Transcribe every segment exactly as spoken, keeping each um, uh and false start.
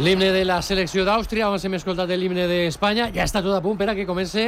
l'himne de la selecció d'Àustria. Abans hem escoltat l'himne d'Espanya. Ja està tot a punt per a que comenci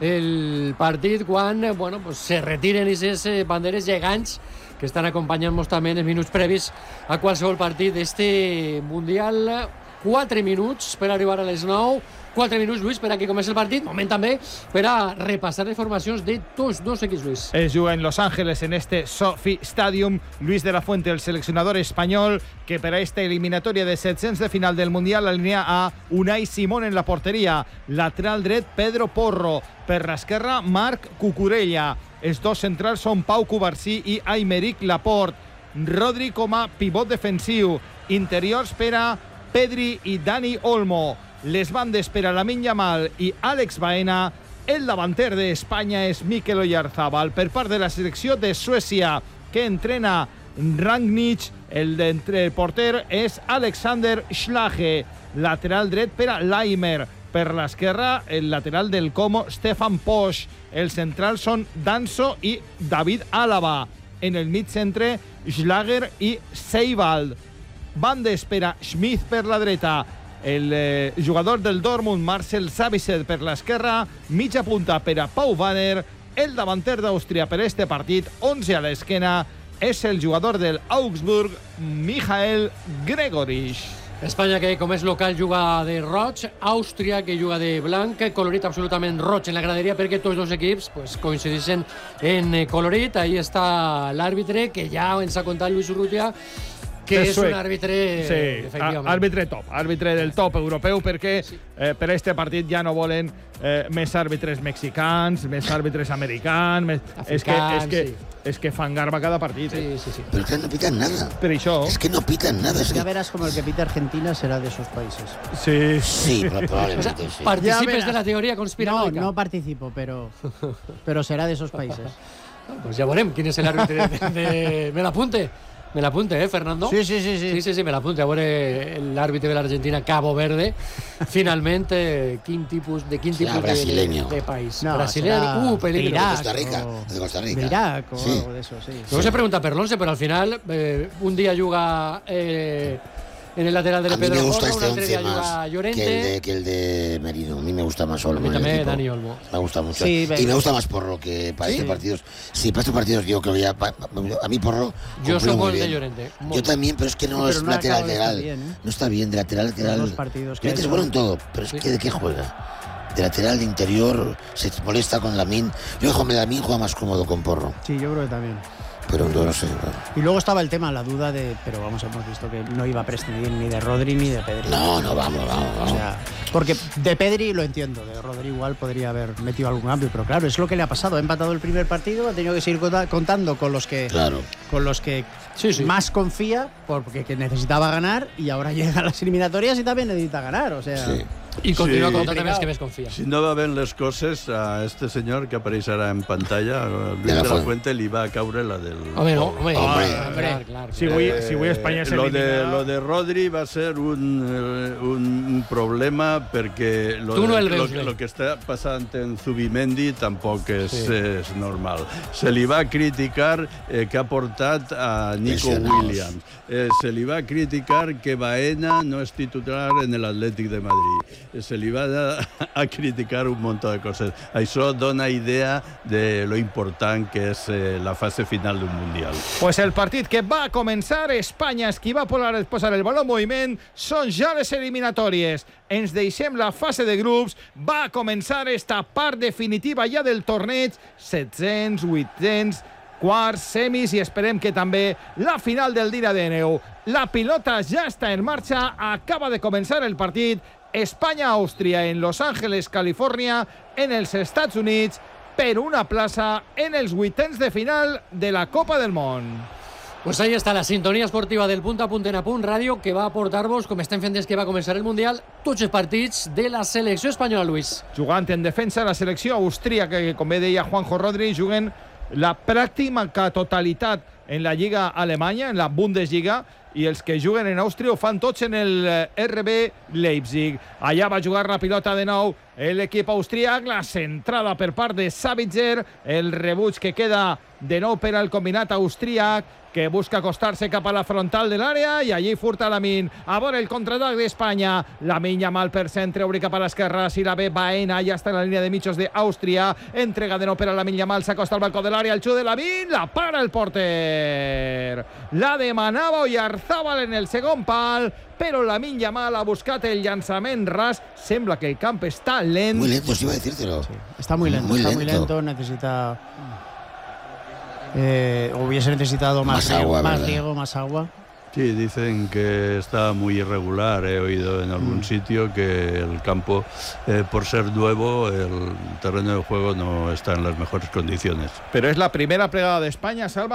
el partit quan bueno, pues se retiren aquestes banderes gegants que estan acompanyant-nos també en els minuts previs a qualsevol partit d'este Mundial. Quatre minuts per arribar a les nou. Quatre minuts, Luis, per a que comenci el partit. Moment també per a repassar les formacions de tots dos equips, Luis. Es juga en Los Ángeles, en este SoFi Stadium. Luis de la Fuente, el seleccionador español, que para esta eliminatoria de set-cents de final del Mundial alinea a Unai Simón en la porteria. Lateral dret, Pedro Porro. Per l'esquerra, Marc Cucurella. Els dos centrals són Pau Cubarsí i Aymeric Laporte. Rodri com a pivot defensiu. Interiors per a Pedri i Dani Olmo. Les bandes per a Lamine Yamal i Àlex Baena. El davanter d'Espanya és Mikel Oyarzabal. Per part de la selecció de Suècia, que entrena Rangnick, el porter és Alexander Schlage. Lateral dret per a Laimer. Per l'esquerra, el lateral del Como, Stefan Posch. Els centrals són Danso i David Álava. En el mig centre, Schlager i Seibald. Bandes per a Schmidt per la dreta. El eh, jugador del Dortmund, Marcel Sabitzer, per l'esquerra. Mitja punta per a Pau Banner. El davanter d'Àustria per este partit, onze a l'esquena, és el jugador del Augsburg, Michael Gregorich. Espanya, que com és local, juga de roig. Àustria, que juga de blanc. Colorit absolutament roig en la graderia perquè tots dos equips pues, coincideixen en colorit. Ahí està l'àrbitre, que ja ens ha contat Luis Urrutia, que és un àrbitre, sí, efectivament. Àrbitre top, àrbitre del top europeu, perquè sí. eh, per aquest partit ja no volen eh, més àrbitres mexicans, més àrbitres americans, més... Africans, és que, és que, sí. és que fan garba cada partit. Sí, eh? sí, sí. Pero es que no pitan nada. Per això... Es que no pitan nada. Es que... Ya verás como el que pita Argentina será de esos países. Sí, Sí, probablemente O sea, sí. participes de la teoría conspiranoica. No, no participo, pero, pero será de esos países. Pues ja veurem quin és l'àrbitre de, de... Me l'apunte. Me l'apunte, eh, Fernando? Sí, sí, sí. Sí, sí, sí, sí me l'apunte. A veure l'àrbitre de l'Argentina, Cabo Verde, finalment, eh, quin tipus, de quin tipus de, de, de país. No, brasileño, uh, peligro. De Costa Rica, de Costa Rica. De Irak o sí. algo de eso, sí. Luego sí. Se pregunta per l'once, però al final eh, un dia juga eh, en el lateral de a Pedro mí me gusta Porro, este once más Llorente, que el, de, que el de Merino. A mí me gusta más solo. A mí también Dani Olmo. Me gusta mucho. Sí, y me gusta más Porro que para ¿Sí? estos partidos. Sí, para estos partidos yo creo que ya... Pa, a mí Porro... Yo soy muy el de bien. Llorente. Yo también, pero es que no Pero es no lateral. acaba de estar lateral. bien, ¿eh? No está bien, de lateral, lateral. Los partidos que Llorente ha es hecho. bueno en todo, pero es Sí. que ¿de qué juega? De lateral, de interior, se molesta con Lamine. Yo creo que Lamine juega más cómodo con Porro. Sí, yo creo que también. Pero yo no sé. Y luego estaba el tema, la duda de... Pero vamos, hemos visto que no iba a prescindir ni de Rodri ni de Pedri. No, no, vamos, vamos, vamos. O sea, porque de Pedri lo entiendo, de Rodri igual podría haber metido algún cambio, pero claro, es lo que le ha pasado. Ha empatado el primer partido, ha tenido que seguir contando con los que, Claro. con los que Sí, sí. más confía, porque que necesitaba ganar, y ahora llega a las eliminatorias y también necesita ganar. O sea, Sí. i continua Sí. contant també els que més confia. Si no va ben les coses, a este senyor que apareix ara en pantalla, Luis De la de la Fuente. Fuente, li va caure la del... Home, no, home, Hombre. clar, clar. Si avui, si avui Espanya Eh, lo de, s'elimina... lo de Rodri va ser un, eh, un problema perquè lo, Tu no de, el lo, veus bé. lo que està passant en Zubimendi tampoc és, Sí. és normal. Se li va criticar eh, que ha portat a Nico Lesionados. Williams. Eh, se li va criticar que Baena no és titular en l'Atlètic de Madrid. Eh, se li va a, a criticar un munt de coses. Això dona idea de lo important que és eh, la fase final d'un Mundial. Pues el partit que va a començar, Espanya, és qui va posar el baló en moviment, són ja les eliminatòries. Ens deixem la fase de grups, va a començar esta part definitiva ja del torneig, set-cents, vuit-cents, quarts, semis i esperem que també la final del dia de neu. La pilota ja està en marxa, acaba de començar el partit. Espanya-Àustria en Los Ángeles, Califòrnia, en els Estats Units, per una plaça en els vuitens de final de la Copa del Món. Pues ahí está la sintonía esportiva del Punt a Punt en Apunt Ràdio, que va a aportar-vos, com estem fent des que va començar el Mundial, tots els partits de la selecció espanyola, Luis. Jugant en defensa, la selecció austríaca, que com bé deia Juanjo Rodri, juguen la pràctica totalitat en la Lliga Alemanya, en la Bundesliga, i els que juguen en Àustria ho fan tots en el R B Leipzig. Allà va jugar la pilota de nou l'equip austríac, la centrada per part de Sabitzer, el rebuig que queda de nou per al combinat austríac, que busca acostar-se cap a la frontal de l'àrea i allí furta Lamine. A veure el contraatac d'Espanya. Lamine Yamal per centre, obri cap a l'esquerra, si la ve Baena, ja està en la línia de mitjos d'Àustria, entrega de nou per a Lamine Yamal, s'acosta al balcó de l'àrea, el xut de Lamine, la para el porter. La demanava Oyarzábal en el segon pal, però Lamine Yamal ha buscat el llançament ras. Sembla que el camp està lent. Muy lento, sí iba a decírtelo. Sí, está muy lento, muy está lento. muy lento, necesita... Eh, hubiese necesitado más, Más riego, agua, más ¿verdad? riego, más agua. Sí, dicen que está muy irregular. He oído en algún sitio que el campo, eh, por ser nuevo, el terreno de juego no está en las mejores condiciones. Pero es la primera plegada de España, Salva.